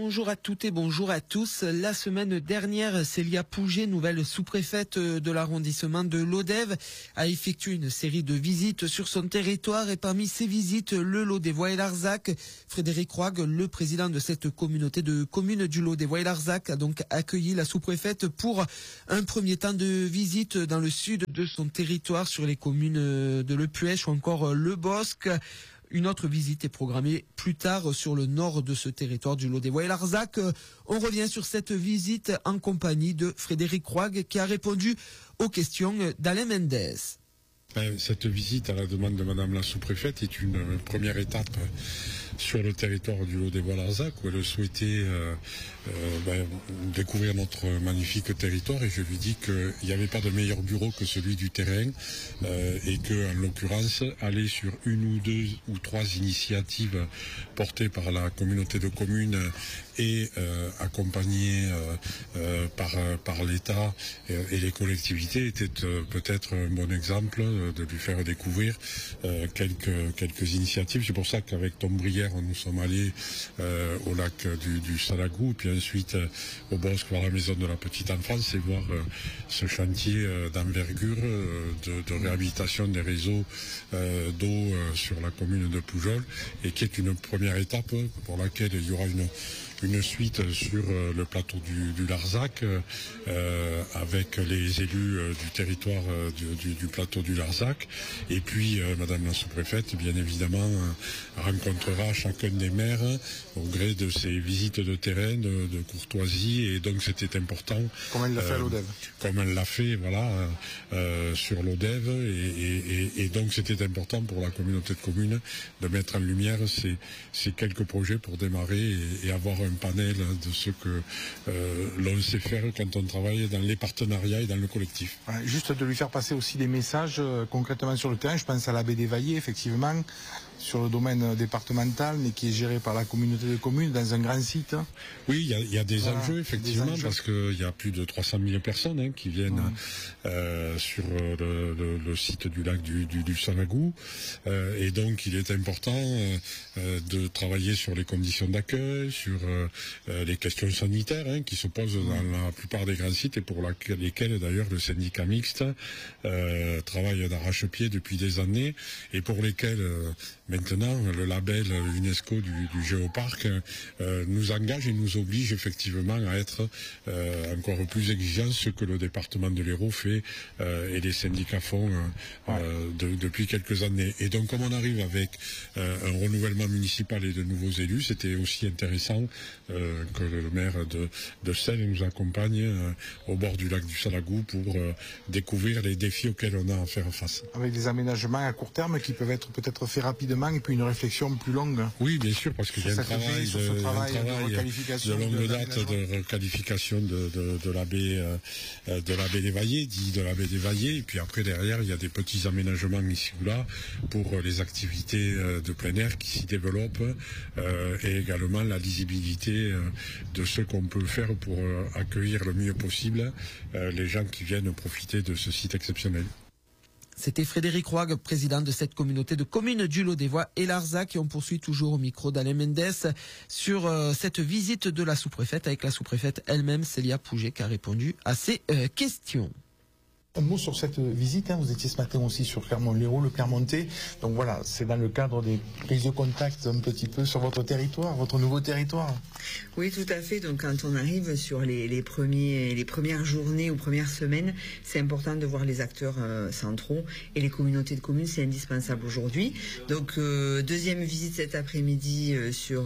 Bonjour à toutes et bonjour à tous. La semaine dernière, Célia Pouget, nouvelle sous-préfète de l'arrondissement de Lodève, a effectué une série de visites sur son territoire et parmi ces visites, le Lodévois et Larzac. Frédéric Roig, le président de cette communauté de communes du Lodévois et Larzac, a donc accueilli la sous-préfète pour un premier temps de visite dans le sud de son territoire sur les communes de Le Puech ou encore Le Bosc. Une autre visite est programmée plus tard sur le nord de ce territoire du Lodévois et Larzac. On revient sur cette visite en compagnie de Frédéric Roig qui a répondu aux questions d'Alain Mendes. Cette visite à la demande de Madame la sous-préfète est une première étape sur le territoire du Lodévois-Larzac où elle souhaitait découvrir notre magnifique territoire et je lui dis qu'il n'y avait pas de meilleur bureau que celui du terrain et que, en l'occurrence, aller sur une ou deux ou trois initiatives portées par la communauté de communes et accompagnées par l'État et les collectivités était peut-être un bon exemple de lui faire découvrir quelques initiatives. C'est pour ça qu'avec Tom Brière, nous sommes allés au lac du Salagou, puis ensuite au Bosc vers la maison de la petite enfance et voir ce chantier d'envergure de réhabilitation des réseaux d'eau sur la commune de Poujol et qui est une première étape pour laquelle il y aura une suite sur le plateau du Larzac avec les élus du territoire du plateau du Larzac et puis Madame la sous-préfète bien évidemment rencontrera chacun des maires au gré de ses visites de terrain de courtoisie et donc c'était important comme elle l'a fait à Lodève comme elle l'a fait sur Lodève et donc c'était important pour la communauté de communes de mettre en lumière ces quelques projets pour démarrer et avoir un panel de ce que l'on sait faire quand on travaille dans les partenariats et dans le collectif. Ouais, juste de lui faire passer aussi des messages concrètement sur le terrain. Je pense à la baie des Vaillés, effectivement, sur le domaine départemental, mais qui est géré par la communauté de communes dans un grand site. Oui, il y a des enjeux, effectivement, parce qu'il y a plus de 300 000 personnes qui viennent sur le site du lac du Salagou. Et donc, il est important de travailler sur les conditions d'accueil, sur les questions sanitaires qui se posent dans la plupart des grands sites et pour lesquels, d'ailleurs, le syndicat mixte travaille d'arrache-pied depuis des années et pour lesquels... Maintenant, le label UNESCO du Géoparc nous engage et nous oblige effectivement à être encore plus exigeants, ce que le département de l'Hérault fait et les syndicats font depuis quelques années. Et donc, comme on arrive avec un renouvellement municipal et de nouveaux élus, c'était aussi intéressant que le maire de Selles nous accompagne au bord du lac du Salagou pour découvrir les défis auxquels on a à faire face. Avec des aménagements à court terme qui peuvent être peut-être faits rapidement et puis une réflexion plus longue. Oui, bien sûr, parce qu'il y a un travail de requalification longue date de requalification de la baie des Vaillés, dit de la baie des Vaillés, et puis après derrière il y a des petits aménagements ici ou là pour les activités de plein air qui s'y développent et également la lisibilité de ce qu'on peut faire pour accueillir le mieux possible les gens qui viennent profiter de ce site exceptionnel. C'était Frédéric Roig, président de cette communauté de communes du Lodévois et Larzac. Et on poursuit toujours au micro d'Alain Mendes sur cette visite de la sous-préfète avec la sous-préfète elle-même, Célia Pouget, qui a répondu à ces questions. Un mot sur cette visite, vous étiez ce matin aussi sur Clermont-Lérault, le Clermontais. Donc voilà, c'est dans le cadre des prises de contact un petit peu sur votre territoire, votre nouveau territoire. Oui, tout à fait. Donc quand on arrive sur les premières journées ou premières semaines, c'est important de voir les acteurs centraux et les communautés de communes, c'est indispensable aujourd'hui. Donc deuxième visite cet après-midi sur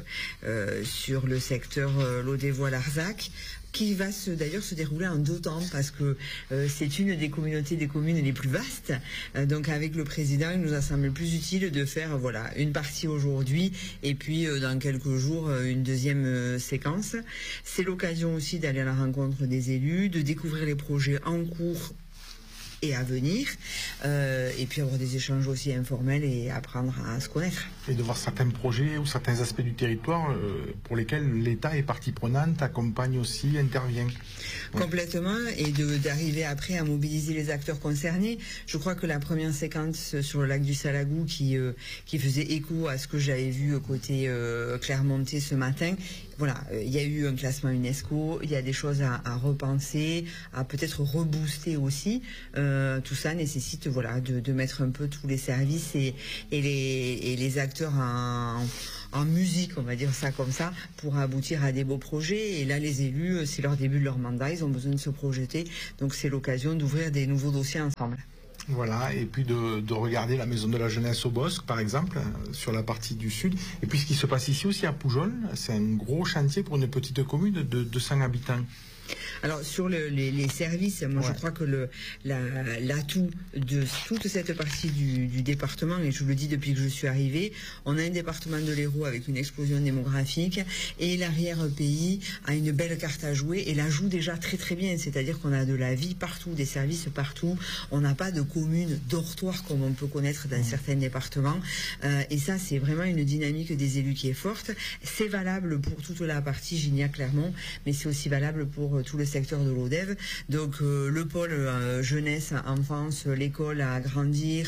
le secteur Lodévois-Larzac, qui va d'ailleurs se dérouler en 2 temps parce que c'est une des communautés des communes les plus vastes. Donc avec le président, il nous a semblé plus utile de faire une partie aujourd'hui et puis dans quelques jours une deuxième séquence. C'est l'occasion aussi d'aller à la rencontre des élus, de découvrir les projets en cours et à venir, et puis avoir des échanges aussi informels et apprendre à se connaître. Et de voir certains projets ou certains aspects du territoire pour lesquels l'État est partie prenante, accompagne aussi, intervient. Complètement, et d'arriver après à mobiliser les acteurs concernés. Je crois que la première séquence sur le lac du Salagou qui faisait écho à ce que j'avais vu côté Clermontais ce matin, voilà, il y a eu un classement UNESCO, il y a des choses à repenser, à peut-être rebooster aussi. Tout ça nécessite de mettre un peu tous les services et les acteurs en musique, on va dire ça comme ça, pour aboutir à des beaux projets. Et là, les élus, c'est leur début de leur mandat, ils ont besoin de se projeter. Donc c'est l'occasion d'ouvrir des nouveaux dossiers ensemble. Voilà, et puis de regarder la maison de la jeunesse au Bosc, par exemple, sur la partie du sud. Et puis ce qui se passe ici aussi à Poujols, c'est un gros chantier pour une petite commune de 200 habitants. Alors sur les services, moi je crois que l'atout de toute cette partie du département, et je vous le dis depuis que je suis arrivée, on a un département de l'Hérault avec une explosion démographique et l'arrière-pays a une belle carte à jouer et la joue déjà très très bien, c'est-à-dire qu'on a de la vie partout, des services partout, on n'a pas de communes dortoirs comme on peut connaître dans certains départements, et ça c'est vraiment une dynamique des élus qui est forte. C'est valable pour toute la partie Gignac-Clermont, mais c'est aussi valable pour tout le secteur de l'ODEV. Donc le pôle jeunesse, enfance, l'école à agrandir,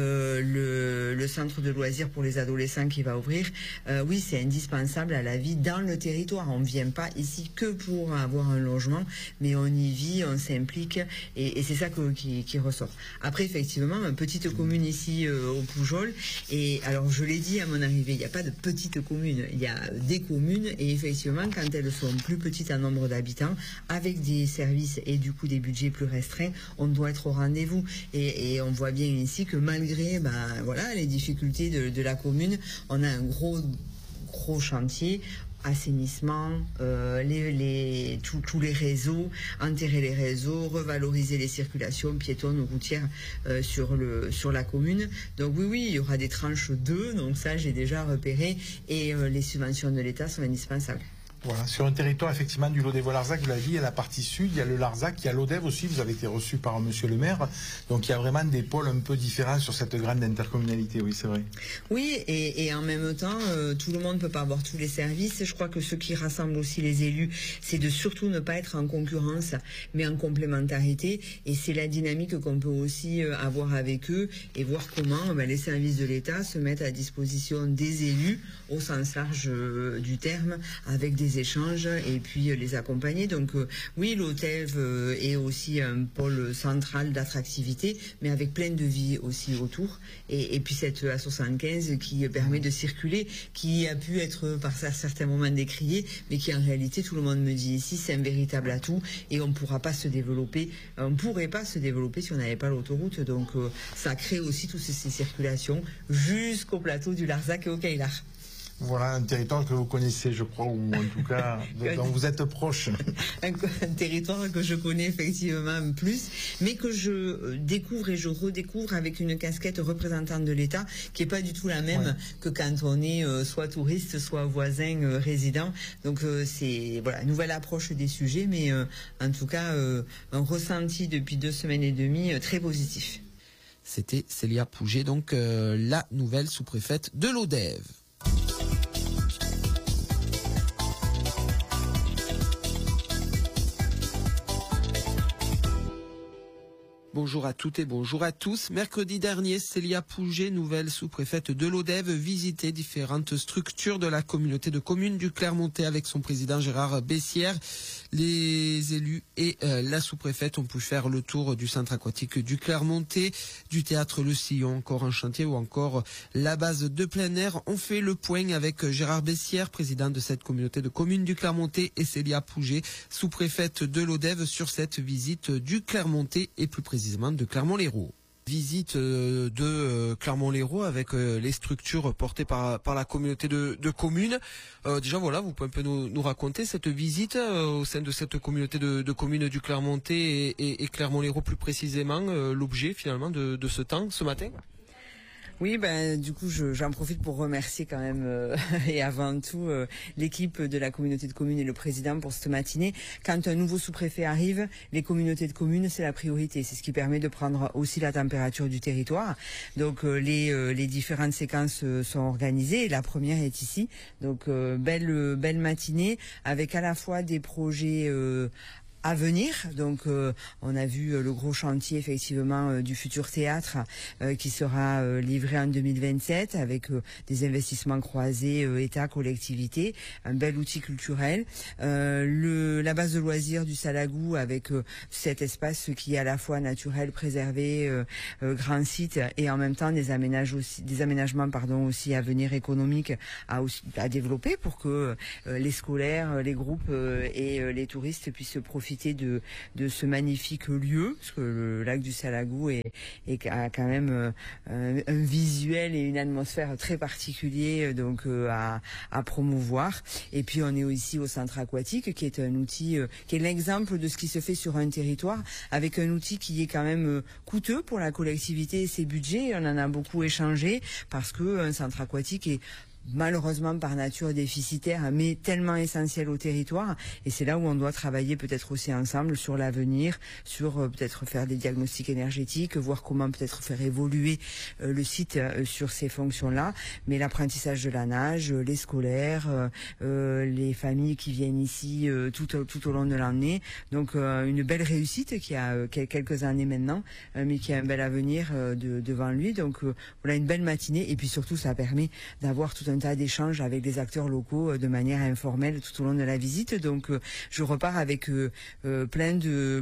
le centre de loisirs pour les adolescents qui va ouvrir, oui, c'est indispensable à la vie dans le territoire. On ne vient pas ici que pour avoir un logement, mais on y vit, on s'implique, et c'est ça qui ressort. Après, effectivement, une petite commune ici au Poujols, et alors je l'ai dit à mon arrivée, il n'y a pas de petite commune, il y a des communes, et effectivement, quand elles sont plus petites en nombre d'habitants, avec des services et du coup des budgets plus restreints, on doit être au rendez-vous. Et on voit bien ici que malgré les difficultés de la commune, on a un gros chantier, assainissement, tous les réseaux, enterrer les réseaux, revaloriser les circulations piétonnes ou routières sur la commune. Donc oui, il y aura des tranches 2, donc ça j'ai déjà repéré, et les subventions de l'État sont indispensables. Voilà, sur un territoire effectivement du Lodève-Larzac, vous l'avez dit, il y a la partie sud, il y a le Larzac, il y a l'Odève aussi, vous avez été reçu par monsieur le maire, donc il y a vraiment des pôles un peu différents sur cette grande intercommunalité, oui c'est vrai. Oui, et en même temps, tout le monde ne peut pas avoir tous les services. Je crois que ce qui rassemble aussi les élus, c'est de surtout ne pas être en concurrence, mais en complémentarité, et c'est la dynamique qu'on peut aussi avoir avec eux, et voir comment les services de l'État se mettent à disposition des élus, au sens large du terme, avec des échanges et puis les accompagner. Donc oui, l'Odève est aussi un pôle central d'attractivité, mais avec plein de vie aussi autour. Et puis cette A75 qui permet de circuler, qui a pu être par certains moments décriée, mais qui en réalité, tout le monde me dit ici, c'est un véritable atout, et on ne pourrait pas se développer si on n'avait pas l'autoroute. Donc ça crée aussi toutes ces circulations jusqu'au plateau du Larzac et au Caïlar. Voilà un territoire que vous connaissez, je crois, ou en tout cas dont vous êtes proche. Un territoire que je connais effectivement plus, mais que je découvre et je redécouvre avec une casquette représentante de l'État qui n'est pas du tout la même que quand on est soit touriste, soit voisin résident. Donc c'est une nouvelle approche des sujets, mais en tout cas un ressenti depuis 2 semaines et demie très positif. C'était Célia Pouget, donc la nouvelle sous-préfète de l'Odève. Bonjour à toutes et bonjour à tous. Mercredi dernier, Célia Pouget, nouvelle sous-préfète de l'Odève, visitait différentes structures de la communauté de communes du Clermontais avec son président Gérard Bessières. Les élus et la sous-préfète ont pu faire le tour du centre aquatique du Clermontais, du théâtre Le Sillon, encore un chantier, ou encore la base de plein air. On fait le point avec Gérard Bessières, président de cette communauté de communes du Clermontais, et Célia Pouget, sous-préfète de l'Odève, sur cette visite du Clermontais et plus précisément de Clermont-Lérault. Visite de Clermont-Lérault avec les structures portées par la communauté de communes. Déjà voilà, vous pouvez un peu nous raconter cette visite au sein de cette communauté de communes du Clermontais et Clermont-Lérault plus précisément, l'objet finalement de ce temps, ce matin. Oui, du coup, j'en profite pour remercier quand même et avant tout l'équipe de la communauté de communes et le président pour cette matinée. Quand un nouveau sous-préfet arrive, les communautés de communes, c'est la priorité. C'est ce qui permet de prendre aussi la température du territoire. Donc les différentes séquences sont organisées. Et la première est ici. Donc belle matinée avec à la fois des projets à venir. Donc on a vu le gros chantier effectivement du futur théâtre qui sera livré en 2027 avec des investissements croisés État, collectivité, un bel outil culturel. La base de loisirs du Salagou avec cet espace qui est à la fois naturel, préservé, grand site et en même temps des aménagements aussi à venir économiques à développer pour que les scolaires, les groupes et les touristes puissent profiter de ce magnifique lieu, parce que le lac du Salagou a quand même un visuel et une atmosphère très particulier donc à promouvoir. Et puis on est aussi au centre aquatique qui est un outil qui est l'exemple de ce qui se fait sur un territoire avec un outil qui est quand même coûteux pour la collectivité et ses budgets. On en a beaucoup échangé parce que un centre aquatique est malheureusement par nature déficitaire, mais tellement essentiel au territoire. Et c'est là où on doit travailler peut-être aussi ensemble sur l'avenir, sur peut-être faire des diagnostics énergétiques, voir comment peut-être faire évoluer le site sur ces fonctions-là. Mais l'apprentissage de la nage, les scolaires, les familles qui viennent ici tout au long de l'année. Donc une belle réussite qui a quelques années maintenant, mais qui a un bel avenir devant lui. Donc voilà, une belle matinée. Et puis surtout, ça permet d'avoir tout un tas d'échanges avec des acteurs locaux de manière informelle tout au long de la visite. Donc je repars avec plein de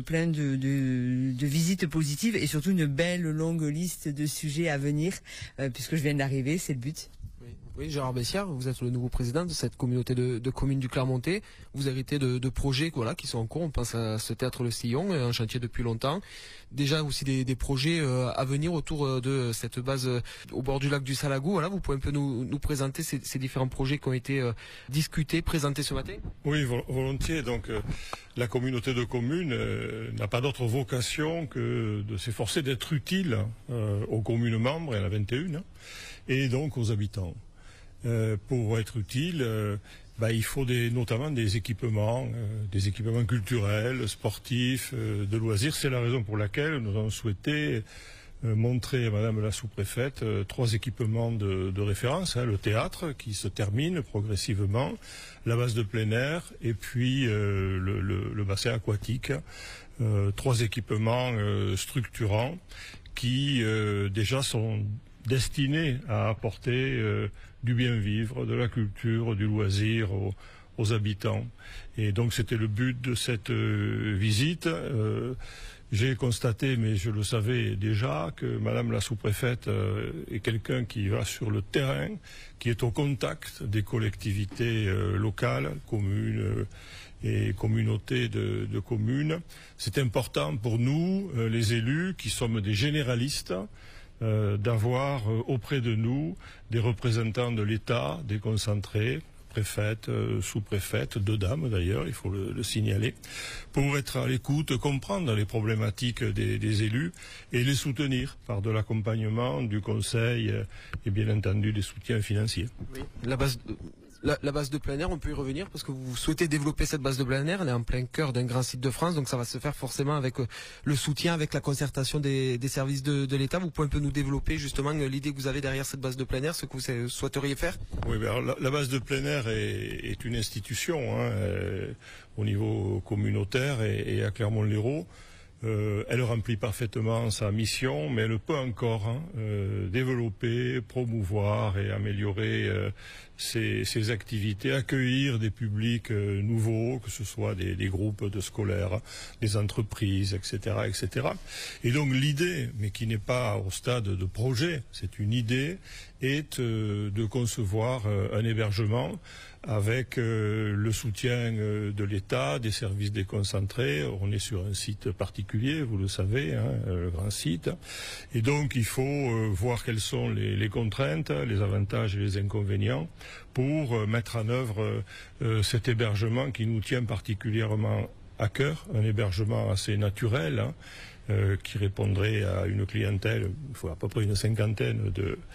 visites positives et surtout une belle longue liste de sujets à venir puisque je viens d'arriver, c'est le but. Oui, Gérard Bessière, vous êtes le nouveau président de cette communauté de communes du Clermontais. Vous héritez de projets qui sont en cours. On pense à ce théâtre Le Sillon, un chantier depuis longtemps. Déjà aussi des projets à venir autour de cette base au bord du lac du Salagou. Voilà, vous pouvez un peu nous présenter ces différents projets qui ont été discutés, présentés ce matin? Oui, volontiers. Donc la communauté de communes n'a pas d'autre vocation que de s'efforcer d'être utile aux communes membres, il y en a 21, et donc aux habitants. Pour être utile, il faut notamment des équipements culturels, sportifs, de loisirs. C'est la raison pour laquelle nous avons souhaité montrer à Madame la sous-préfète 3 équipements de référence, le théâtre qui se termine progressivement, la base de plein air et puis le bassin aquatique. 3 équipements structurants qui déjà sont destinés à apporter du bien-vivre, de la culture, du loisir aux habitants. Et donc c'était le but de cette visite. J'ai constaté, mais je le savais déjà, que Madame la sous-préfète est quelqu'un qui va sur le terrain, qui est au contact des collectivités locales, communes et communautés de communes. C'est important pour nous, les élus, qui sommes des généralistes, d'avoir auprès de nous des représentants de l'État déconcentrés, préfète, sous-préfète, 2 dames d'ailleurs, il faut le signaler, pour être à l'écoute, comprendre les problématiques des élus et les soutenir par de l'accompagnement, du conseil et bien entendu des soutiens financiers. Oui. La base de plein air, on peut y revenir parce que vous souhaitez développer cette base de plein air. Elle est en plein cœur d'un grand site de France, donc ça va se faire forcément avec le soutien, avec la concertation des services de l'État. Vous pouvez un peu nous développer justement l'idée que vous avez derrière cette base de plein air, ce que vous souhaiteriez faire? Oui, alors la base de plein air est une institution au niveau communautaire et à Clermont-Lérault. Elle remplit parfaitement sa mission, mais elle peut encore développer, promouvoir et améliorer ses activités, accueillir des publics nouveaux, que ce soit des groupes de scolaires, des entreprises, etc., etc. Et donc l'idée, mais qui n'est pas au stade de projet, c'est une idée, est de concevoir un hébergement avec le soutien de l'État, des services déconcentrés. On est sur un site particulier, vous le savez, le grand site. Et donc il faut voir quelles sont les contraintes, les avantages et les inconvénients pour mettre en œuvre cet hébergement qui nous tient particulièrement à cœur, un hébergement assez naturel, qui répondrait à une clientèle, il faut à peu près une cinquantaine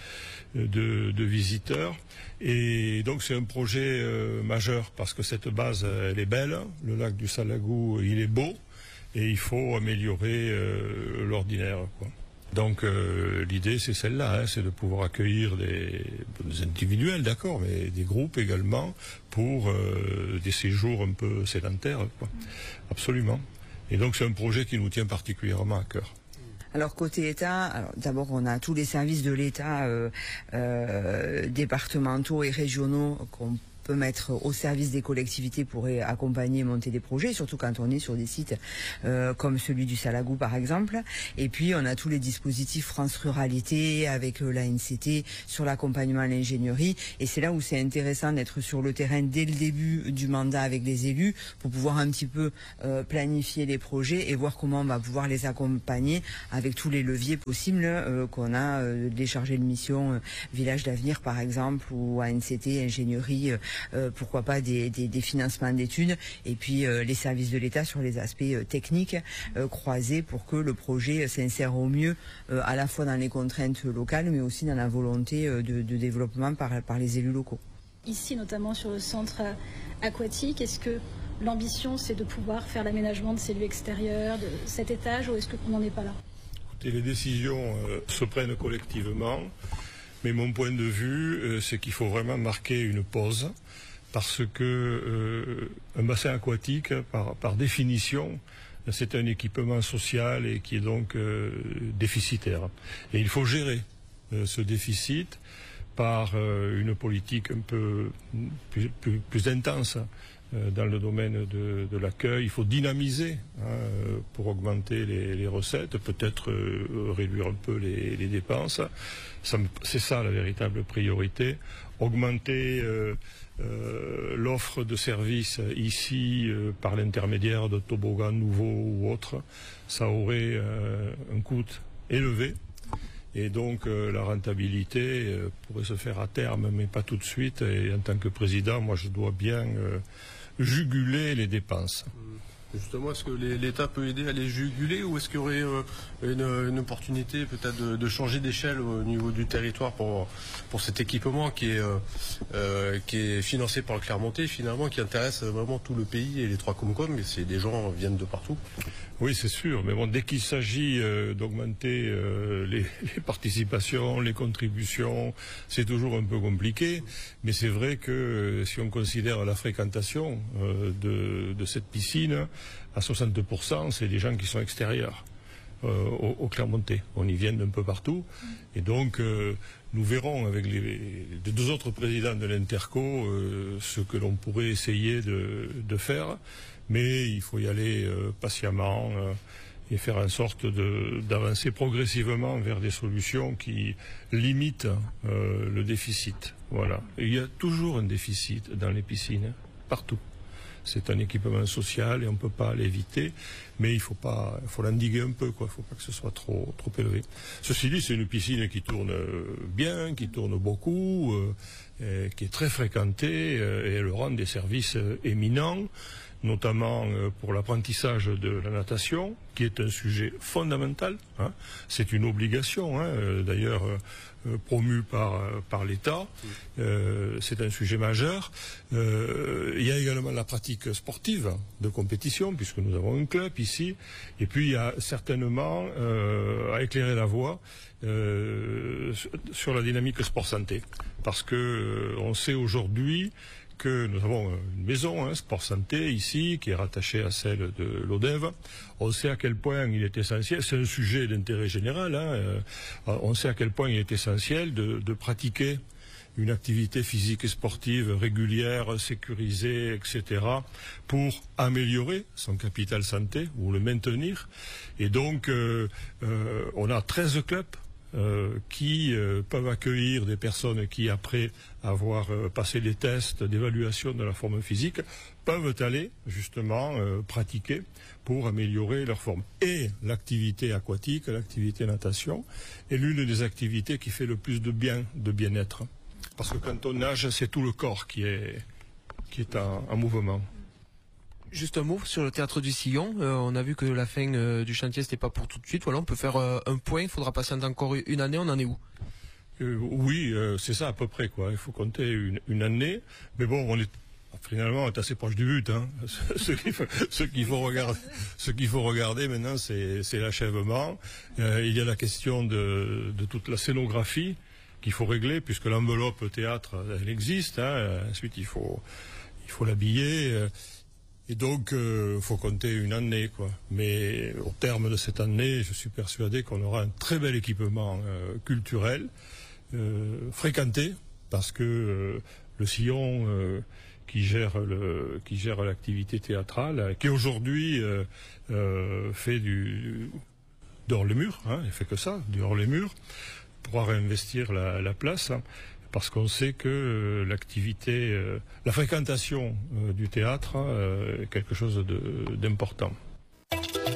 de visiteurs. Et donc c'est un projet majeur parce que cette base, elle est belle, le lac du Salagou, il est beau, et il faut améliorer l'ordinaire, quoi. Donc l'idée c'est celle-là, c'est de pouvoir accueillir des individuels, d'accord, mais des groupes également pour des séjours un peu sédentaires, quoi. Absolument. Et donc c'est un projet qui nous tient particulièrement à cœur. Alors côté État, d'abord on a tous les services de l'État départementaux et régionaux qu'on peut mettre au service des collectivités pour accompagner et monter des projets, surtout quand on est sur des sites comme celui du Salagou par exemple. Et puis on a tous les dispositifs France Ruralité avec l'ANCT sur l'accompagnement à l'ingénierie. Et c'est là où c'est intéressant d'être sur le terrain dès le début du mandat avec les élus pour pouvoir un petit peu planifier les projets et voir comment on va pouvoir les accompagner avec tous les leviers possibles qu'on a, des chargés de mission Village d'avenir par exemple, ou ANCT, ingénierie, pourquoi pas des financements d'études, et puis les services de l'État sur les aspects techniques croisés pour que le projet s'insère au mieux à la fois dans les contraintes locales mais aussi dans la volonté de développement par les élus locaux. Ici notamment sur le centre aquatique, est-ce que l'ambition c'est de pouvoir faire l'aménagement de ces lieux extérieurs, de cet étage, ou est-ce qu'on n'en est pas là? Écoutez, les décisions se prennent collectivement. Mais mon point de vue, c'est qu'il faut vraiment marquer une pause, parce que un bassin aquatique, par définition, c'est un équipement social et qui est donc déficitaire. Et il faut gérer ce déficit par une politique un peu plus intense dans le domaine de l'accueil. Il faut dynamiser pour augmenter les recettes, peut-être réduire un peu les dépenses. C'est ça la véritable priorité. Augmenter l'offre de services ici par l'intermédiaire de toboggans nouveaux ou autres, ça aurait un coût élevé. Et donc la rentabilité pourrait se faire à terme, mais pas tout de suite. Et en tant que président, moi je dois bien juguler les dépenses. Justement, est-ce que l'État peut aider à les juguler, ou est-ce qu'il y aurait une opportunité peut-être de changer d'échelle au niveau du territoire pour cet équipement qui est financé par le Clermontais, finalement, qui intéresse vraiment tout le pays et les trois Comcom, mais des gens viennent de partout. Oui, c'est sûr, mais bon, dès qu'il s'agit d'augmenter les participations, les contributions, c'est toujours un peu compliqué, mais c'est vrai que si on considère la fréquentation de cette piscine, à 62%, c'est des gens qui sont extérieurs au Clermontais. On y vient d'un peu partout, et donc nous verrons avec les deux autres présidents de l'Interco ce que l'on pourrait essayer de faire. Mais il faut y aller patiemment et faire en sorte d'avancer progressivement vers des solutions qui limitent le déficit. Voilà. Et il y a toujours un déficit dans les piscines, partout. C'est un équipement social et on ne peut pas l'éviter, mais il faut l'endiguer un peu, quoi. Il ne faut pas que ce soit trop élevé. Ceci dit, c'est une piscine qui tourne bien, qui tourne beaucoup, qui est très fréquentée, et elle rend des services éminents, notamment pour l'apprentissage de la natation, qui est un sujet fondamental. C'est une obligation, d'ailleurs promue par l'État. C'est un sujet majeur. Il y a également la pratique sportive de compétition, puisque nous avons un club ici. Et puis il y a certainement à éclairer la voie sur la dynamique sport-santé. Parce que on sait aujourd'hui que nous avons une maison, Sport Santé, ici, qui est rattachée à celle de l'ODEV. On sait à quel point il est essentiel, c'est un sujet d'intérêt général, on sait à quel point il est essentiel de pratiquer une activité physique et sportive régulière, sécurisée, etc., pour améliorer son capital santé, ou le maintenir. Et donc, on a 13 clubs qui peuvent accueillir des personnes qui, après avoir passé des tests d'évaluation de la forme physique, peuvent aller justement pratiquer pour améliorer leur forme. Et l'activité aquatique, l'activité natation, est l'une des activités qui fait le plus de bien-être. Parce que quand on nage, c'est tout le corps qui est en mouvement. Juste un mot sur le théâtre du Sillon. On a vu que la fin du chantier c'était pas pour tout de suite. Voilà, on peut faire un point. Il faudra patienter encore une année. On en est où? Oui, c'est ça à peu près quoi. Il faut compter une année. Mais bon, finalement, on est assez proche du but. Hein. Ce qu'il faut regarder maintenant, c'est l'achèvement. Il y a la question de toute la scénographie qu'il faut régler, puisque l'enveloppe théâtre, elle existe. Hein. Ensuite, il faut l'habiller. Et donc, il faut compter une année, quoi. Mais au terme de cette année, je suis persuadé qu'on aura un très bel équipement culturel, fréquenté, parce que le Sillon qui gère l'activité théâtrale, qui aujourd'hui fait dehors les murs, hein, il fait que ça, dehors les murs, pourra réinvestir la place. Hein. Parce qu'on sait que la fréquentation du théâtre est quelque chose d'important.